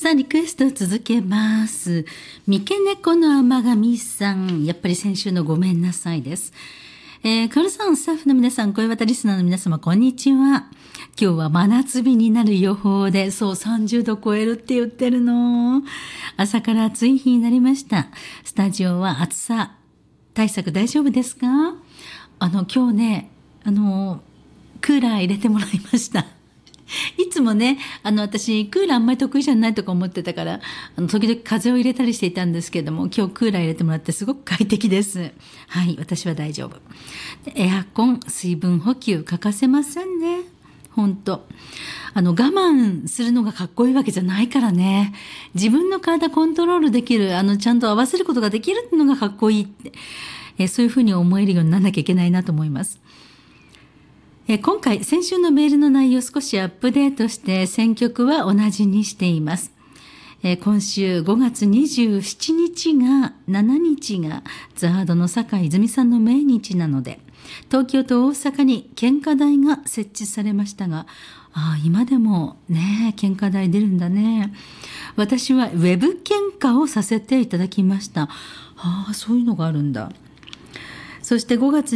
さあリクエストを続けます。三毛猫の甘神さん、やっぱり先週のごめんなさいです。カルさん、スタッフの皆さん、声渡リスナーの皆様、こんにちは。今日は真夏日になる予報で、そう30度超えるって言ってるの。朝から暑い日になりました。スタジオは暑さ対策大丈夫ですか？今日ね、クーラー入れてもらいました。いつもね、私、クーラーあんまり得意じゃないとか思ってたから、時々風を入れたりしていたんですけども、今日クーラー入れてもらってすごく快適です。はい、私は大丈夫。でエアコン、水分補給欠かせませんね。本当我慢するのがかっこいいわけじゃないからね。自分の体コントロールできる、ちゃんと合わせることができるっていうのがかっこいいって、そういうふうに思えるようにならなきゃいけないなと思います。今回先週のメールの内容を少しアップデートして選曲は同じにしています。今週5月27日が7日がザードの坂井泉さんの命日なので、東京と大阪に献花台が設置されましたが、今でもね献花台出るんだね。私はウェブ献花をさせていただきました。そういうのがあるんだ。そして5月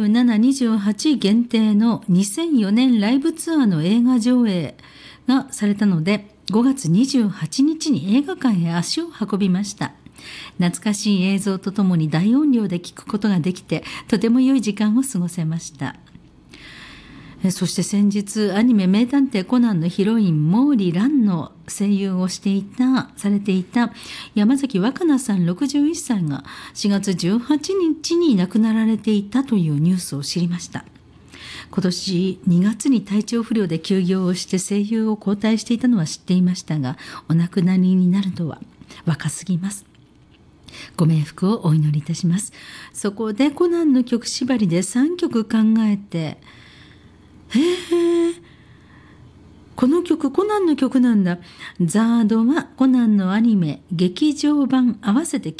27、28限定の2004年ライブツアーの映画上映がされたので、5月28日に映画館へ足を運びました。懐かしい映像とともに大音量で聞くことができて、とても良い時間を過ごせました。そして先日アニメ名探偵コナンのヒロイン毛利蘭の声優をされていた山崎若菜さん61歳が4月18日に亡くなられていたというニュースを知りました。今年2月に体調不良で休業をして声優を交代していたのは知っていましたが、お亡くなりになるとは若すぎます。ご冥福をお祈りいたします。そこでコナンの曲縛りで3曲考えて、この曲コナンの曲なんだ。ザードはコナンのアニメ劇場版合わせて